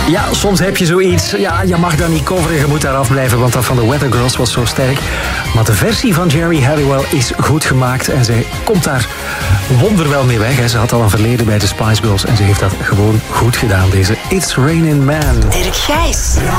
Ja, soms heb je zoiets. Ja, je mag dat niet coveren, je moet daar afblijven, want dat van de Weather Girls was zo sterk. Maar de versie van Geri Halliwell is goed gemaakt en zij komt daar wonderwel mee weg. Ze had al een verleden bij de Spice Girls en ze heeft dat gewoon goed gedaan, deze It's Raining Man. Dirk Gijs.